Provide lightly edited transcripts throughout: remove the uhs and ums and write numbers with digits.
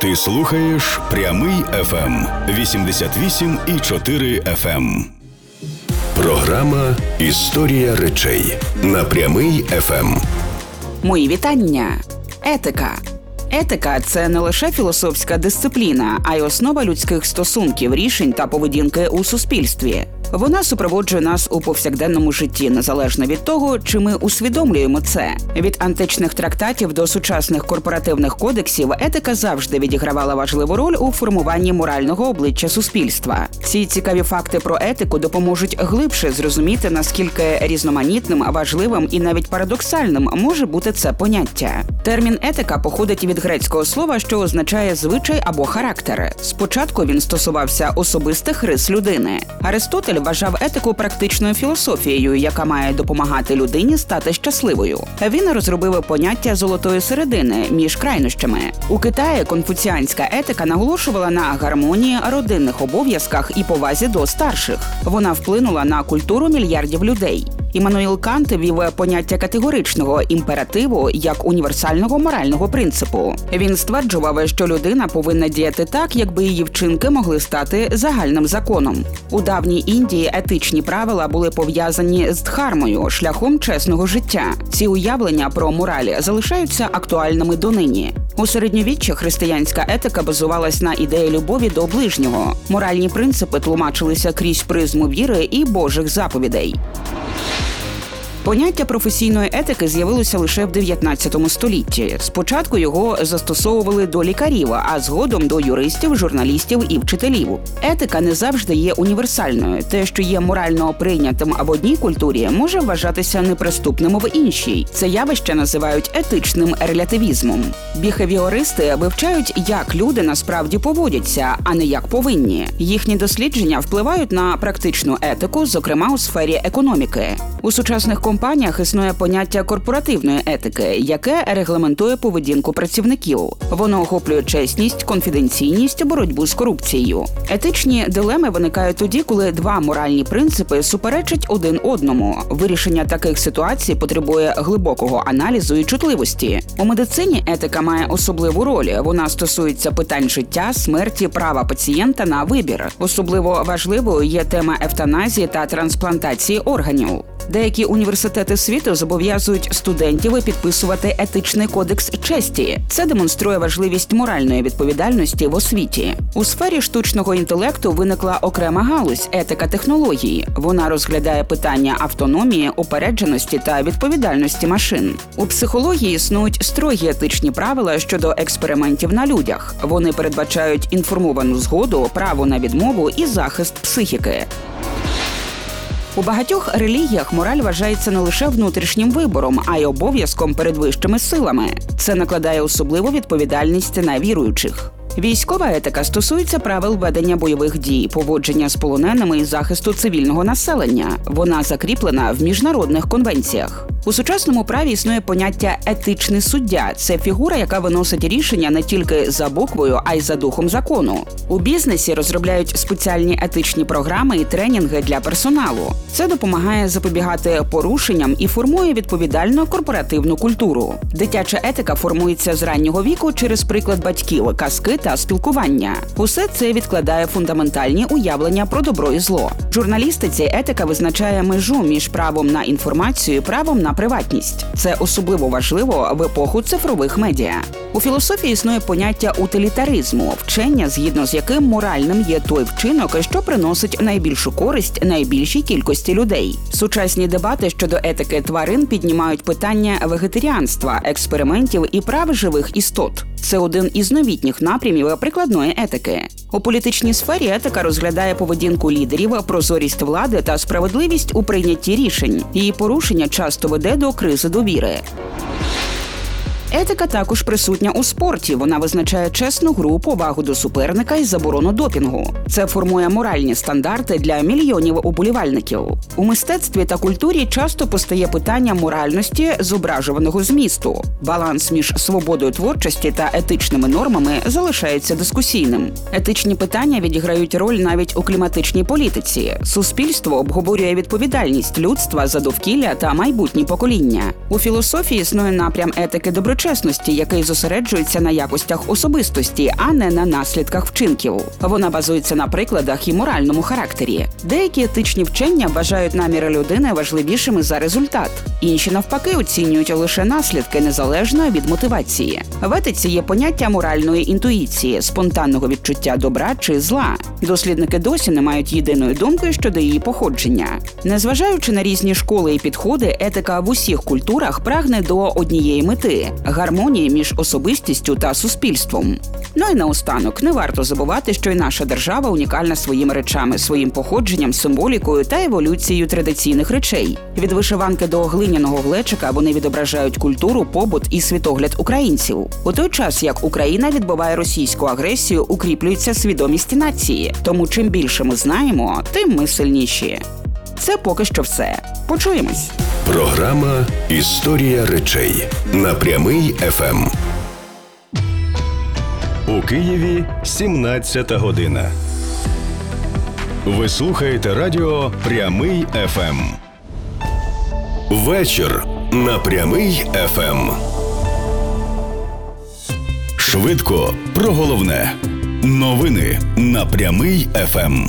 Ти слухаєш Прямий ФМ 88,4 FM. Програма «Історія речей» на Прямий ФМ. Мої вітання. Етика. Етика – це не лише філософська дисципліна, а й основа людських стосунків, рішень та поведінки у суспільстві. Вона супроводжує нас у повсякденному житті, незалежно від того, чи ми усвідомлюємо це. Від античних трактатів до сучасних корпоративних кодексів етика завжди відігравала важливу роль у формуванні морального обличчя суспільства. Ці цікаві факти про етику допоможуть глибше зрозуміти, наскільки різноманітним, важливим і навіть парадоксальним може бути це поняття. Термін етика походить від грецького слова, що означає звичай або характер. Спочатку він стосувався особистих рис людини. Аристотель вважав етику практичною філософією, яка має допомагати людині стати щасливою. Він розробив поняття золотої середини між крайнощами. У Китаї конфуціанська етика наголошувала на гармонії, родинних обов'язках і повазі до старших. Вона вплинула на культуру мільярдів людей. Іммануїл Кант ввів поняття категоричного імперативу як універсального морального принципу. Він стверджував, що людина повинна діяти так, якби її вчинки могли стати загальним законом. У давній Індії етичні правила були пов'язані з дхармою, шляхом чесного життя. Ці уявлення про мораль залишаються актуальними донині. У середньовіччі християнська етика базувалась на ідеї любові до ближнього. Моральні принципи тлумачилися крізь призму віри і Божих заповідей. Поняття професійної етики з'явилося лише в 19 столітті. Спочатку його застосовували до лікарів, а згодом до юристів, журналістів і вчителів. Етика не завжди є універсальною. Те, що є морально прийнятим в одній культурі, може вважатися неприступним в іншій. Це явище називають етичним релятивізмом. Біхевіористи вивчають, як люди насправді поводяться, а не як повинні. Їхні дослідження впливають на практичну етику, зокрема у сфері економіки. У сучасних компаніях існує поняття корпоративної етики, яке регламентує поведінку працівників. Воно охоплює чесність, конфіденційність, боротьбу з корупцією. Етичні дилеми виникають тоді, коли два моральні принципи суперечать один одному. Вирішення таких ситуацій потребує глибокого аналізу і чутливості. У медицині етика має особливу роль. Вона стосується питань життя, смерті, права пацієнта на вибір. Особливо важливою є тема евтаназії та трансплантації органів. Деякі університети світу зобов'язують студентів підписувати етичний кодекс честі. Це демонструє важливість моральної відповідальності в освіті. У сфері штучного інтелекту виникла окрема галузь – етика технологій. Вона розглядає питання автономії, упередженості та відповідальності машин. У психології існують строгі етичні правила щодо експериментів на людях. Вони передбачають інформовану згоду, право на відмову і захист психіки. У багатьох релігіях мораль вважається не лише внутрішнім вибором, а й обов'язком перед вищими силами. Це накладає особливу відповідальність на віруючих. Військова етика стосується правил ведення бойових дій, поводження з полоненими і захисту цивільного населення. Вона закріплена в міжнародних конвенціях. У сучасному праві існує поняття «етичний суддя». Це фігура, яка виносить рішення не тільки за буквою, а й за духом закону. У бізнесі розробляють спеціальні етичні програми і тренінги для персоналу. Це допомагає запобігати порушенням і формує відповідальну корпоративну культуру. Дитяча етика формується з раннього віку через приклад батьків, казки та спілкування. Усе це відкладає фундаментальні уявлення про добро і зло. В журналістиці етика визначає межу між правом на інформацію і правом на приватність. Це особливо важливо в епоху цифрових медіа. У філософії існує поняття утилітаризму – вчення, згідно з яким моральним є той вчинок, що приносить найбільшу користь найбільшій кількості людей. Сучасні дебати щодо етики тварин піднімають питання вегетаріанства, експериментів і прав живих істот. Це один із новітніх напрямів прикладної етики. У політичній сфері етика розглядає поведінку лідерів, прозорість влади та справедливість у прийнятті рішень. Її порушення часто веде до кризи довіри. Етика також присутня у спорті. Вона визначає чесну гру, повагу до суперника і заборону допінгу. Це формує моральні стандарти для мільйонів уболівальників. У мистецтві та культурі часто постає питання моральності зображуваного змісту. Баланс між свободою творчості та етичними нормами залишається дискусійним. Етичні питання відіграють роль навіть у кліматичній політиці. Суспільство обговорює відповідальність людства за довкілля та майбутні покоління. У філософії існує напрям етики доброчесності. чесності, який зосереджується на якостях особистості, а не на наслідках вчинків. Вона базується на прикладах і моральному характері. Деякі етичні вчення вважають наміри людини важливішими за результат. Інші, навпаки, оцінюють лише наслідки незалежно від мотивації. В етиці є поняття моральної інтуїції, спонтанного відчуття добра чи зла. Дослідники досі не мають єдиної думки щодо її походження. Незважаючи на різні школи і підходи, етика в усіх культурах прагне до однієї мети – гармонії між особистістю та суспільством. Ну і наостанок, не варто забувати, що й наша держава унікальна своїми речами, своїм походженням, символікою та еволюцією традиційних речей. Від вишиванки до глиняного глечика вони відображають культуру, побут і світогляд українців. У той час, як Україна відбиває російську агресію, укріплюється свідомість нації. Тому чим більше ми знаємо, тим ми сильніші. Це поки що все. Почуємось. Програма «Історія речей» на Прямий ФМ. У Києві 17 година. Ви слухаєте радіо «Прямий ФМ». Вечір на Прямий ФМ. Швидко про головне. Новини на Прямий ФМ.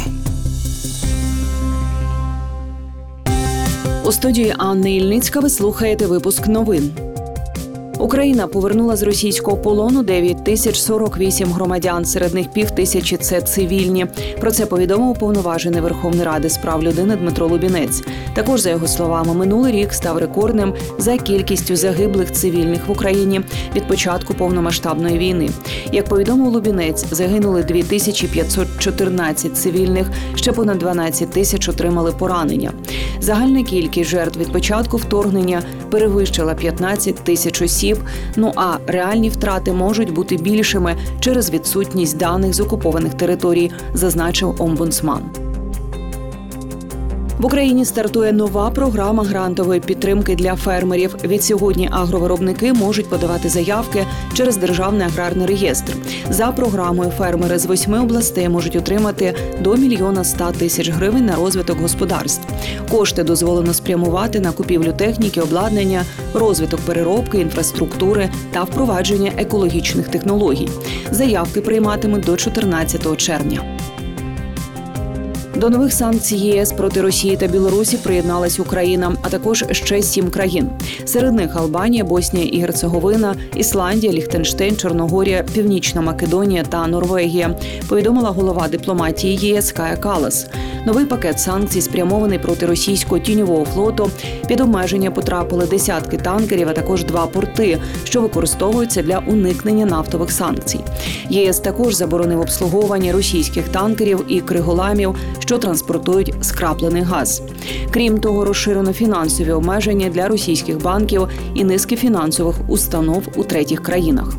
У студії Анни Ільницька ви слухаєте випуск новин. Україна повернула з російського полону 9048 громадян, серед них 5000 – це цивільні. Про це повідомив уповноважений Верховної Ради з прав людини Дмитро Лубінець. Також, за його словами, минулий рік став рекордним за кількістю загиблих цивільних в Україні від початку повномасштабної війни. Як повідомив Лубінець, загинули 2514 цивільних, ще понад 12 тисяч отримали поранення. Загальна кількість жертв від початку вторгнення перевищила 15 тисяч осіб, а реальні втрати можуть бути більшими через відсутність даних з окупованих територій, зазначив омбудсман. В Україні стартує нова програма грантової підтримки для фермерів. Відсьогодні агровиробники можуть подавати заявки через Державний аграрний реєстр. За програмою фермери з 8 областей можуть отримати до 1 100 000 гривень на розвиток господарств. Кошти дозволено спрямувати на купівлю техніки, обладнання, розвиток переробки, інфраструктури та впровадження екологічних технологій. Заявки прийматимуть до 14 червня. До нових санкцій ЄС проти Росії та Білорусі приєдналась Україна, а також ще 7 країн. Серед них Албанія, Боснія і Герцеговина, Ісландія, Ліхтенштейн, Чорногорія, Північна Македонія та Норвегія, повідомила голова дипломатії ЄС Кая Каллас. Новий пакет санкцій спрямований проти російського тіньового флоту. Під обмеження потрапили десятки танкерів, а також 2 порти, що використовуються для уникнення нафтових санкцій. ЄС також заборонив обслуговування російських танкерів і криголамів, що транспортують скраплений газ. Крім того, розширено фінансові обмеження для російських банків і низки фінансових установ у третіх країнах.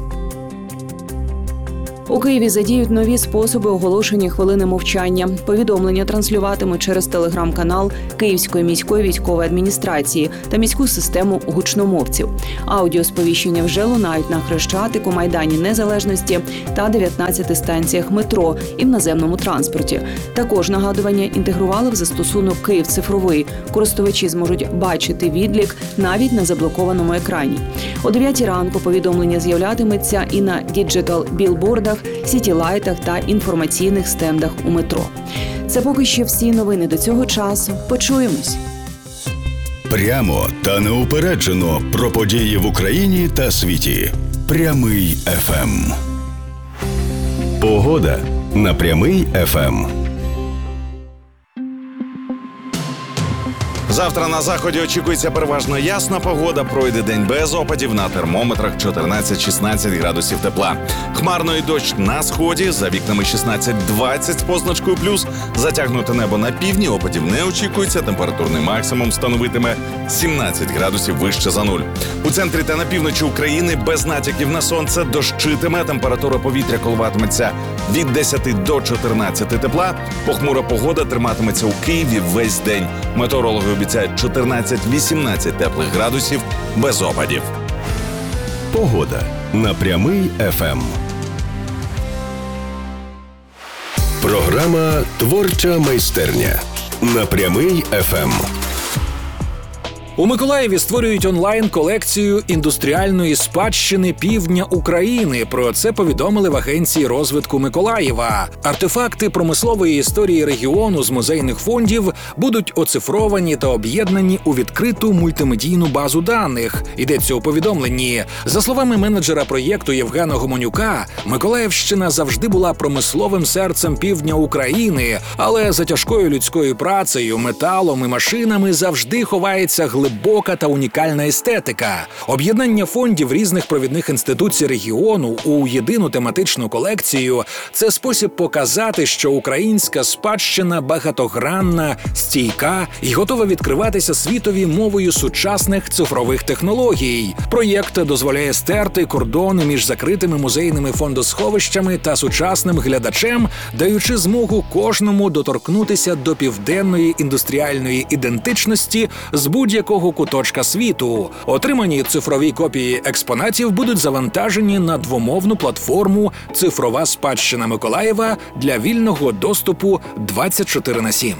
У Києві задіють нові способи оголошення хвилини мовчання. Повідомлення транслюватимуть через телеграм-канал Київської міської військової адміністрації та міську систему гучномовців. Аудіосповіщення вже лунають на Хрещатику, Майдані Незалежності та 19 станціях метро і в наземному транспорті. Також нагадування інтегрували в застосунок «Київ цифровий». Користувачі зможуть бачити відлік навіть на заблокованому екрані. О 9 ранку повідомлення з'являтиметься і на діджитал-білбордах, сітілайтах та інформаційних стендах у метро. Це поки що всі новини до цього часу. Почуємось. Прямо та неупереджено про події в Україні та світі. Прямий ФМ. Погода на Прямий ФМ. Завтра на заході очікується переважно ясна погода, пройде день без опадів, на термометрах 14-16 градусів тепла. Хмарно і дощ на сході, за вікнами 16-20 з позначкою плюс. Затягнуте небо на півдні, опадів не очікується, температурний максимум становитиме 17 градусів вище за нуль. У центрі та на півночі України без натяків на сонце дощитиме, температура повітря коливатиметься від 10 до 14 тепла. Похмура погода триматиметься у Києві весь день. Метеорологи обіцяють 14-18 теплих градусів без опадів. Погода на Прямий ФМ. Програма «Творча майстерня» на Прямий ФМ. У Миколаєві створюють онлайн-колекцію індустріальної спадщини півдня України. Про це повідомили в Агенції розвитку Миколаєва. Артефакти промислової історії регіону з музейних фондів будуть оцифровані та об'єднані у відкриту мультимедійну базу даних. Йдеться у повідомленні. За словами менеджера проєкту Євгена Гомонюка, Миколаївщина завжди була промисловим серцем півдня України, але за тяжкою людською працею, металом і машинами завжди ховається глибока та унікальна естетика. Об'єднання фондів різних провідних інституцій регіону у єдину тематичну колекцію – це спосіб показати, що українська спадщина багатогранна, стійка і готова відкриватися світові мовою сучасних цифрових технологій. Проєкт дозволяє стерти кордони між закритими музейними фондосховищами та сучасним глядачем, даючи змогу кожному доторкнутися до південної індустріальної ідентичності з будь-якого куточка світу. Отримані цифрові копії експонатів будуть завантажені на двомовну платформу «Цифрова спадщина Миколаєва» для вільного доступу 24/7.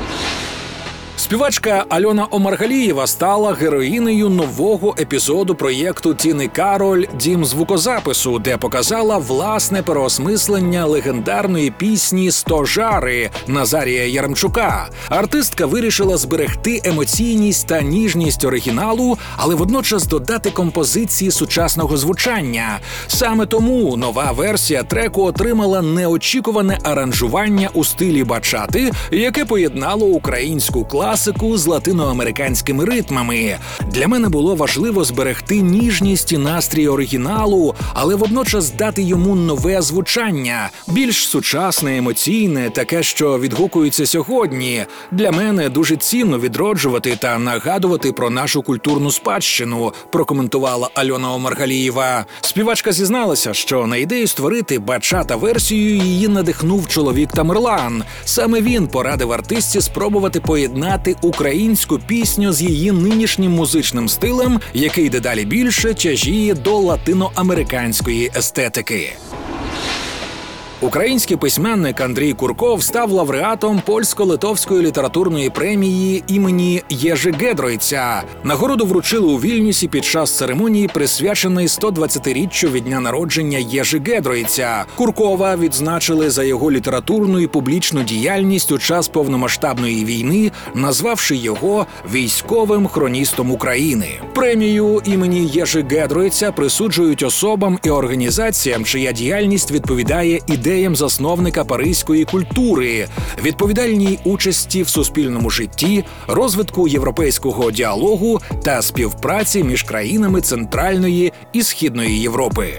Співачка Альона Омаргалієва стала героїнею нового епізоду проєкту Тіни Кароль «Дім звукозапису», де показала власне переосмислення легендарної пісні «Стожари» Назарія Яремчука. Артистка вирішила зберегти емоційність та ніжність оригіналу, але водночас додати композиції сучасного звучання. Саме тому нова версія треку отримала неочікуване аранжування у стилі бачати, яке поєднало українську класику з латиноамериканськими ритмами. Для мене було важливо зберегти ніжність і настрій оригіналу, але водночас дати йому нове звучання, більш сучасне, емоційне, таке, що відгукується сьогодні. Для мене дуже цінно відроджувати та нагадувати про нашу культурну спадщину, прокоментувала Альона Омаргалієва. Співачка зізналася, що на ідею створити бачата-версію її надихнув чоловік Тамерлан. Саме він порадив артистці спробувати поєднати українську пісню з її нинішнім музичним стилем, який дедалі більше тяжіє до латиноамериканської естетики. Український письменник Андрій Курков став лауреатом польсько-литовської літературної премії імені Єжи Гедройця. Нагороду вручили у Вільнюсі під час церемонії, присвяченої 120-річчю від дня народження Єжи Гедройця. Куркова відзначили за його літературну і публічну діяльність у час повномасштабної війни, назвавши його військовим хроністом України. Премію імені Єжи Гедройця присуджують особам і організаціям, чия діяльність відповідає ідеям засновника паризької культури, відповідальній участі в суспільному житті, розвитку європейського діалогу та співпраці між країнами Центральної і Східної Європи.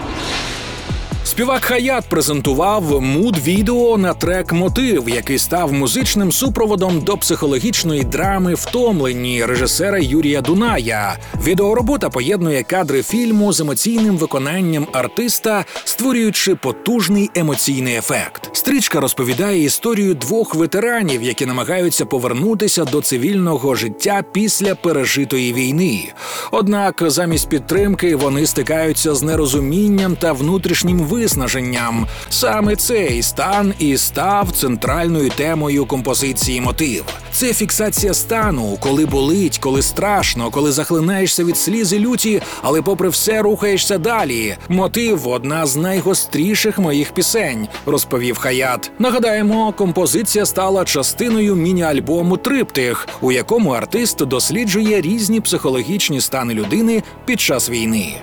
Співак Хаят презентував муд-відео на трек «Мотив», який став музичним супроводом до психологічної драми «Втомлені» режисера Юрія Дуная. Відеоробота поєднує кадри фільму з емоційним виконанням артиста, створюючи потужний емоційний ефект. Стрічка розповідає історію двох ветеранів, які намагаються повернутися до цивільного життя після пережитої війни. Однак замість підтримки вони стикаються з нерозумінням та внутрішнім виснаженням. Саме цей стан і став центральною темою композиції «Мотив». Це фіксація стану, коли болить, коли страшно, коли захлинаєшся від сліз і люті, але попри все рухаєшся далі. «Мотив» – одна з найгостріших моїх пісень, розповів Хаят. Нагадаємо, композиція стала частиною міні-альбому «Триптих», у якому артист досліджує різні психологічні стани людини під час війни.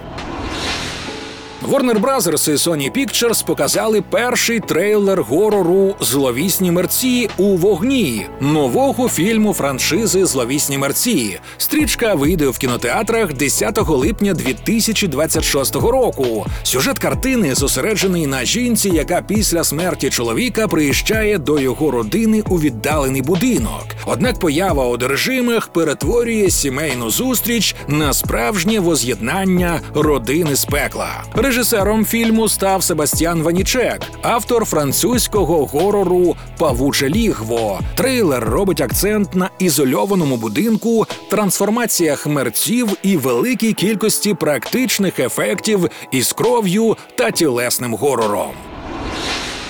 Warner Bros. І Sony Pictures показали перший трейлер горору «Зловісні мерці у вогні» нового фільму франшизи «Зловісні мерці». Стрічка вийде в кінотеатрах 10 липня 2026 року. Сюжет картини зосереджений на жінці, яка після смерті чоловіка приїжджає до його родини у віддалений будинок. Однак поява одержимих перетворює сімейну зустріч на справжнє воз'єднання родини з пекла. Режисером фільму став Себастьян Ванічек, автор французького горору «Павуче лігво». Трейлер робить акцент на ізольованому будинку, трансформаціях мерців і великій кількості практичних ефектів із кров'ю та тілесним горором.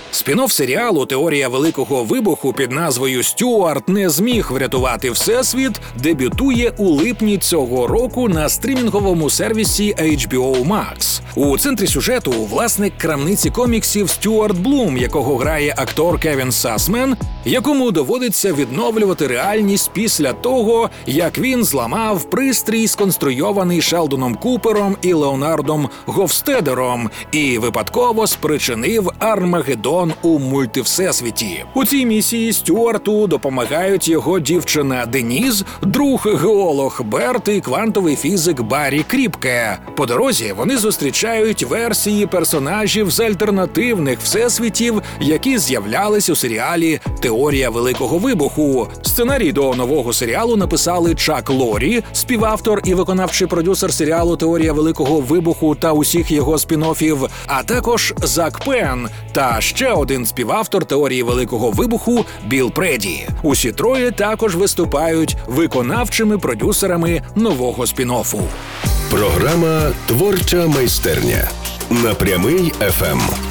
Спін-офф серіалу «Теорія Великого Вибуху» під назвою «Стюарт не зміг врятувати Всесвіт» дебютує у липні цього року на стрімінговому сервісі HBO Max. У центрі сюжету власник крамниці коміксів Стюарт Блум, якого грає актор Кевін Сасмен, якому доводиться відновлювати реальність після того, як він зламав пристрій, сконструйований Шелдоном Купером і Леонардом Говстедером, і випадково спричинив Армагеддон у мультивсесвіті. У цій місії Стюарту допомагають його дівчина Деніз, друг-геолог Берт і квантовий фізик Баррі Кріпке. По дорозі вони зустрічають версії персонажів з альтернативних всесвітів, які з'являлись у серіалі «Теорія Великого Вибуху». Сценарій до нового серіалу написали Чак Лорі, співавтор і виконавчий продюсер серіалу «Теорія Великого Вибуху» та усіх його спін-оффів, а також Зак Пен та ще один співавтор «Теорії Великого Вибуху» Білл Преді. Усі троє також виступають виконавчими продюсерами нового спін-оффу. Програма «Творча майстерня» на Прямий ФМ.